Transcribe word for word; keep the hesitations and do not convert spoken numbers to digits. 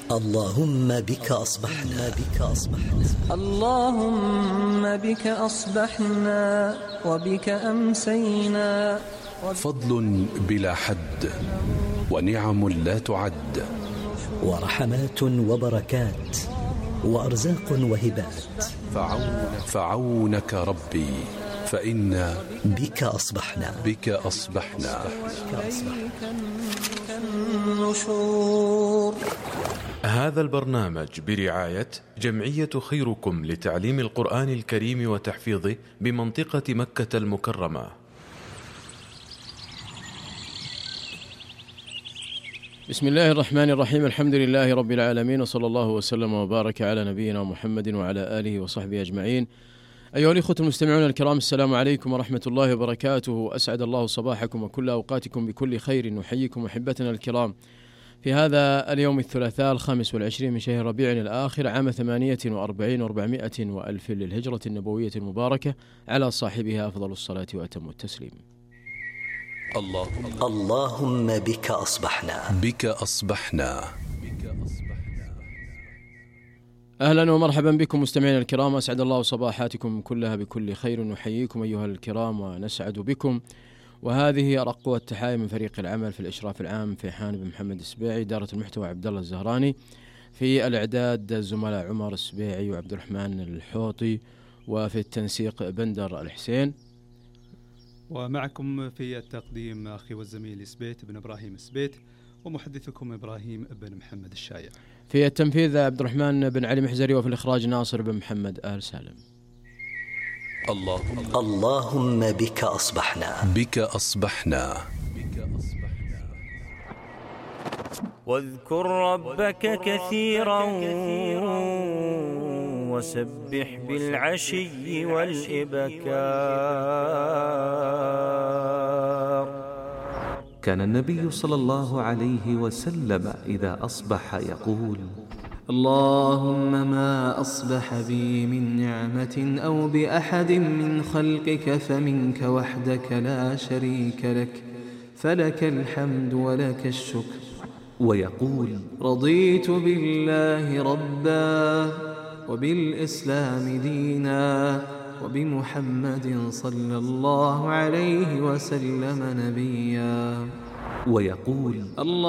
اللهم بك أصبحنا بك أصبحنا اللهم بك أصبحنا وبك أمسينا. فضل بلا حد ونعم لا تعد، ورحمات وبركات وأرزاق وهبات. فعونك, فعونك ربي فإنا بك أصبحنا بك أصبحنا, بك أصبحنا. النشور. هذا البرنامج برعاية جمعية خيركم لتعليم القرآن الكريم وتحفيظه بمنطقة مكة المكرمة. بسم الله الرحمن الرحيم، الحمد لله رب العالمين، وصلى الله وسلم وبارك على نبينا محمد وعلى آله وصحبه أجمعين. أيها الإخوة المستمعون الكرام، السلام عليكم ورحمة الله وبركاته. أسعد الله صباحكم وكل أوقاتكم بكل خير. نحييكم أحبتنا الكرام في هذا اليوم الثلاثاء الخامس والعشرين من شهر ربيع الآخر عام ثمانية وأربعين وأربعمائة وألف للهجرة النبوية المباركة، على صاحبها أفضل الصلاة وأتم التسليم. اللهم, اللهم بك أصبحنا بك أصبحنا. أهلا ومرحبا بكم مستمعين الكرام، أسعد الله صباحاتكم كلها بكل خير. نحييكم أيها الكرام ونسعد بكم، وهذه أرق التحايا من فريق العمل في الإشراف العام في حان بن محمد السبيعي، إدارة المحتوى عبد الله الزهراني، في الإعداد الزملاء عمر السبيعي وعبد الرحمن الحوطي، وفي التنسيق بندر الحسين، ومعكم في التقديم أخي والزميل سبيت بن إبراهيم سبيت، ومحدثكم إبراهيم بن محمد الشايع. في التنفيذ عبد الرحمن بن علي محزري، وفي الإخراج ناصر بن محمد آل سالم. اللهم, اللهم بك أصبحنا بك أصبحنا. واذكر ربك كثيرا وسبح بالعشي والإبكار. كان النبي صلى الله عليه وسلم إذا أصبح يقول: اللهم ما أصبح بي من نعمة أو بأحد من خلقك فمنك وحدك لا شريك لك، فلك الحمد ولك الشكر. ويقول: رضيت بالله ربا وبالإسلام دينا وبمحمد صلى الله عليه وسلم نبيا. ويقول: الله